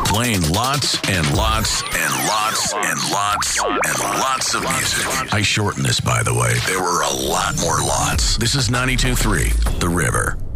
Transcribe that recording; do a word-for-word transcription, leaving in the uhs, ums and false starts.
Playing lots and lots and lots and lots and lots of music. I shortened this, by the way. There were a lot more lots. This is ninety-two point three, The River.